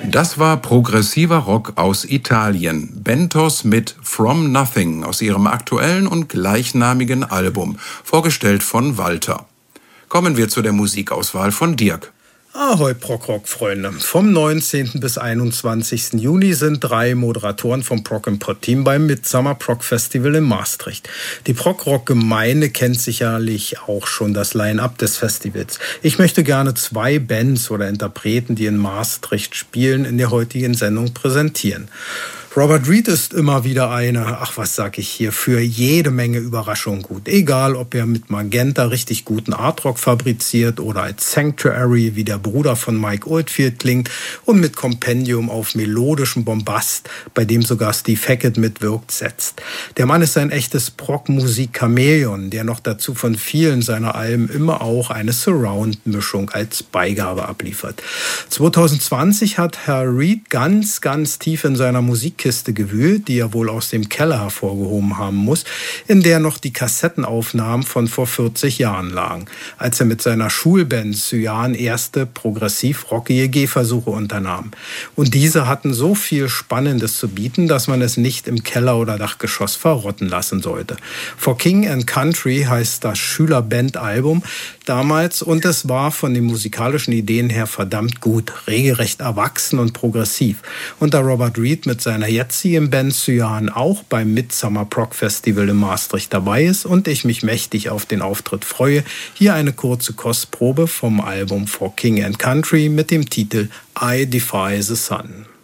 Das war progressiver Rock aus Italien. Bentos mit From Nothing aus ihrem aktuellen und gleichnamigen Album, vorgestellt von Walter. Kommen wir zu der Musikauswahl von Dirk. Ahoi Prog-Rock-Freunde. Vom 19. bis 21. Juni sind 3 Moderatoren vom Prog Import Team beim Midsummer Prog Festival in Maastricht. Die Prog-Rock-Gemeinde kennt sicherlich auch schon das Line-Up des Festivals. Ich möchte gerne 2 Bands oder Interpreten, die in Maastricht spielen, in der heutigen Sendung präsentieren. Robert Reed ist immer wieder für jede Menge Überraschungen gut. Egal, ob er mit Magenta richtig guten Artrock fabriziert oder als Sanctuary wie der Bruder von Mike Oldfield klingt und mit Compendium auf melodischen Bombast, bei dem sogar Steve Hackett mitwirkt, setzt. Der Mann ist ein echtes Prog-Musik-Chamäleon, der noch dazu von vielen seiner Alben immer auch eine Surround-Mischung als Beigabe abliefert. 2020 hat Herr Reed ganz, ganz tief in seiner Musikkiste gewühlt, die er wohl aus dem Keller hervorgehoben haben muss, in der noch die Kassettenaufnahmen von vor 40 Jahren lagen, als er mit seiner Schulband Cyan erste progressiv-rockige Gehversuche unternahm. Und diese hatten so viel Spannendes zu bieten, dass man es nicht im Keller oder Dachgeschoss verrotten lassen sollte. For King and Country heißt das Schülerband-Album damals und es war von den musikalischen Ideen her verdammt gut, regelrecht erwachsen und progressiv. Und da Robert Reed mit seiner jetzigen Band Cyan auch beim Midsummer Prog Festival in Maastricht dabei ist und ich mich mächtig auf den Auftritt freue, hier eine kurze Kostprobe vom Album For King and Country mit dem Titel I Defy the Sun.